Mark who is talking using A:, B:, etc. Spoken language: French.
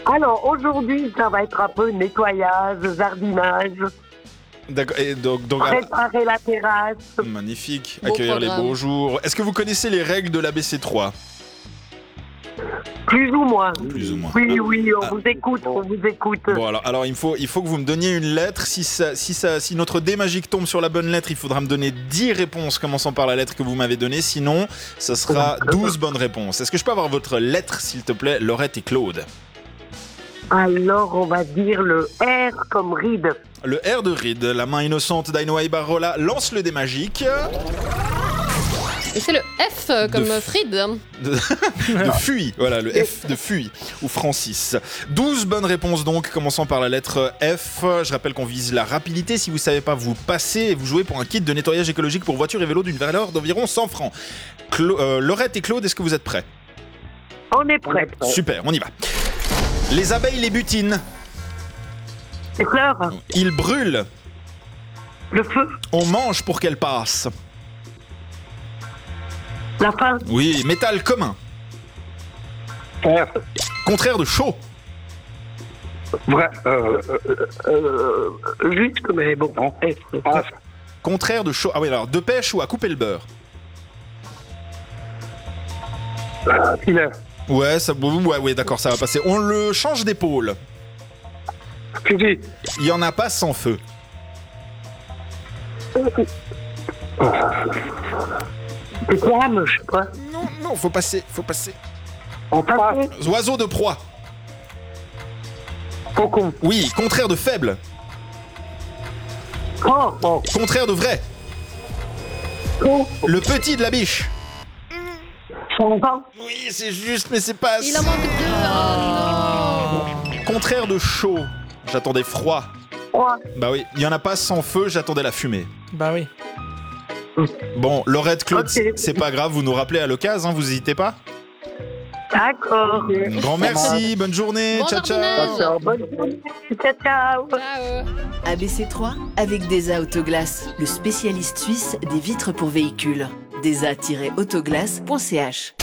A: Alors, aujourd'hui, ça va être un peu nettoyage, jardinage,
B: D'accord. Et donc
A: préparer la terrasse.
B: magnifique.
C: Beau
B: Accueillir
C: programme.
B: les beaux jours. Est-ce que vous connaissez les règles de l'ABC3?
A: Plus ou moins.
B: Plus ou moins.
A: Oui, oui, on
B: Ah.
A: vous écoute, on vous écoute.
B: Bon alors il faut que vous me donniez une lettre. Si notre dé magique tombe sur la bonne lettre, il faudra me donner 10 réponses commençant par la lettre que vous m'avez donnée. Sinon, ça sera 12 bonnes réponses. Est-ce que je peux avoir votre lettre, s'il te plaît, Laurette et Claude?
A: Alors, on va dire le R comme ride.
B: Le R de Ride, la main innocente d'Ainoa Ibarrola lance le dé magique.
C: Et c'est le F comme
B: De-
C: Fried.
B: De Fuy, voilà, le F de Fuy, ou Francis. 12 bonnes réponses donc, commençant par la lettre F. Je rappelle qu'on vise la rapidité. Si vous ne savez pas, vous passez et vous jouez pour un kit de nettoyage écologique pour voitures et vélos d'une valeur d'environ 100 francs. Laurette et Claude, est-ce que vous êtes prêts?
A: On est prêt.
B: Super, on y va. Les abeilles les butinent.
A: Les fleurs,
B: Ils brûlent.
A: le feu,
B: On mange pour qu'elles passent.
A: la faim,
B: Oui, métal commun.
D: Fer.
B: Contraire de chaud.
D: Vrai.
A: juste, mais bon.
D: Non. Ah,
B: Contraire de chaud. Ah oui, alors, de pêche ou à couper le beurre?
D: filet.
B: Ouais, ouais, d'accord, ça va passer. On le change d'épaule.
D: Fusil.
B: Il y en a pas sans feu.
A: Des flammes, je sais pas.
B: Non, faut passer.
D: En face.
B: Oiseau de proie.
A: Faucon.
B: Oui, contraire de faible.
A: Oh, oh,
B: Contraire de vrai.
A: oh,
B: Le petit de la biche.
A: fondant.
B: Oui, c'est juste, mais c'est pas...
C: Il en manque deux.
B: Contraire de chaud. J'attendais froid.
A: Froid.
B: Bah oui, il y en a pas sans feu, j'attendais la fumée.
E: Bah oui.
B: Bon, Laurette, Claude,
A: Ok.
B: c'est pas grave, vous nous rappelez à l'occasion, vous hésitez pas.
A: D'accord.
B: Un grand merci, bonne journée,
C: Bon
B: ciao ciao.
C: jardinage.
A: Alors, bonne journée. Ciao, ciao.
C: Ciao.
F: ABC3 avec DESA Autoglace, le spécialiste suisse des vitres pour véhicules. DESA-autoglace.ch